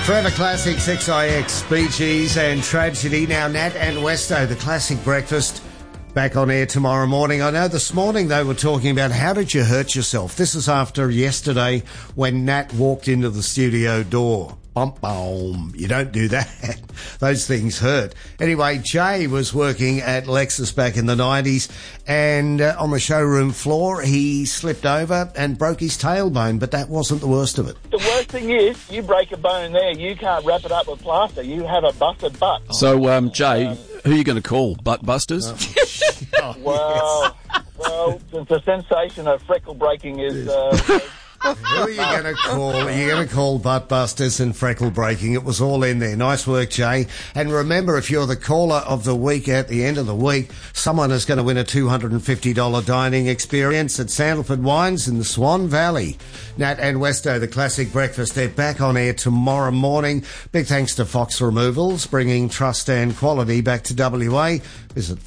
Forever Classic, 6IX, Bee Gees and Tragedy. Now, Nat and Westo, the classic breakfast, back on air tomorrow morning. I know this morning they were talking about how did you hurt yourself. This is after yesterday when Nat walked into the studio door. Bump, boom. You don't do that. Those things hurt. Anyway, Jay was working at Lexus back in the 90s, and on the showroom floor, he slipped over and broke his tailbone, but that wasn't the worst of it. The worst thing is, you break a bone there, you can't wrap it up with plaster. You have a busted butt. So, Jay, who are you going to call? Butt busters? Well, the sensation of freckle breaking is... Who are you going to call? You're going to call butt busters and freckle breaking. It was all in there. Nice work, Jay. And remember, if you're the caller of the week at the end of the week, someone is going to win a $250 dining experience at Sandalford Wines in the Swan Valley. Nat and Westo, the classic breakfast, they're back on air tomorrow morning. Big thanks to Fox Removals, bringing trust and quality back to WA. Visit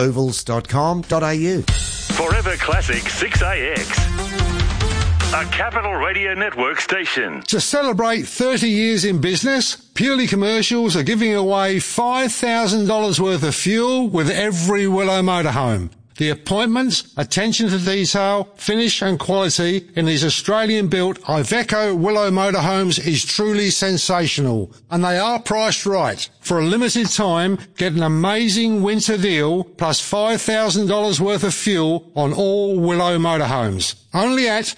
foxremovals.com.au. Forever Classic 6AX. A Capital Radio Network station. To celebrate 30 years in business, Purely Commercials are giving away $5,000 worth of fuel with every Willow motorhome. The appointments, attention to detail, finish and quality in these Australian-built Iveco Willow motorhomes is truly sensational. And they are priced right. For a limited time, get an amazing winter deal plus $5,000 worth of fuel on all Willow motorhomes. Only at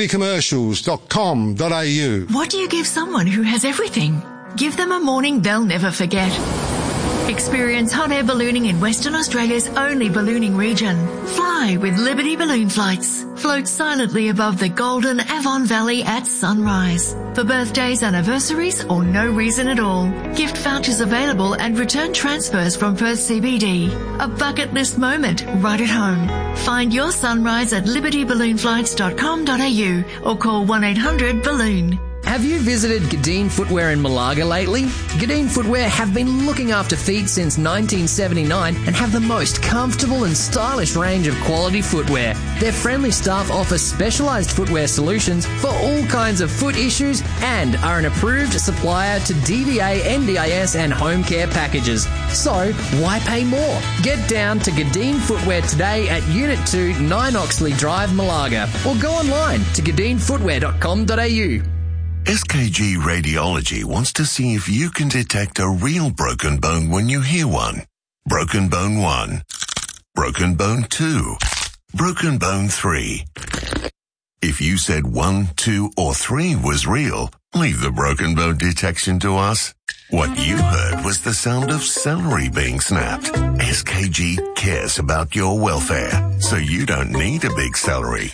purelycommercials.com.au. What do you give someone who has everything? Give them a morning they'll never forget. Experience hot air ballooning in Western Australia's only ballooning region. Fly with Liberty Balloon Flights. Float silently above the golden Avon Valley at sunrise. For birthdays, anniversaries, or no reason at all. Gift vouchers available and return transfers from Perth CBD. A bucket list moment right at home. Find your sunrise at libertyballoonflights.com.au or call 1-800-BALLOON. Have you visited Gadeen Footwear in Malaga lately? Gadeen Footwear have been looking after feet since 1979 and have the most comfortable and stylish range of quality footwear. Their friendly staff offer specialised footwear solutions for all kinds of foot issues and are an approved supplier to DVA, NDIS and home care packages. So, why pay more? Get down to Gadeen Footwear today at Unit 2, 9 Oxley Drive, Malaga, or go online to gadeenfootwear.com.au. SKG Radiology wants to see if you can detect a real broken bone when you hear one. Broken bone 1. Broken bone 2. Broken bone 3. If you said 1, 2, or 3 was real, leave the broken bone detection to us. What you heard was the sound of celery being snapped. SKG cares about your welfare, so you don't need a big salary.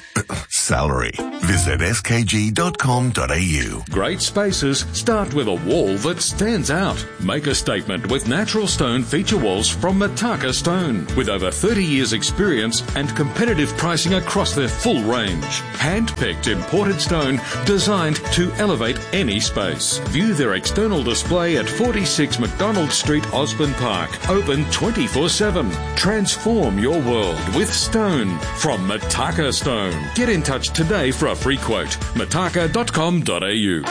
Visit skg.com.au. Great spaces start with a wall that stands out. Make a statement with natural stone feature walls from Mataka Stone. With over 30 years experience and competitive pricing across their full range. Hand-picked imported stone designed to elevate any space. View their external display at 46 McDonald Street, Osborne Park. Open 24/7. Transform your world with stone from Mataka Stone. Get in touch today for a free quote. mataka.com.au.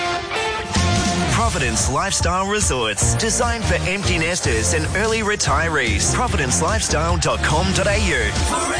Providence Lifestyle Resorts, designed for empty nesters and early retirees. providencelifestyle.com.au.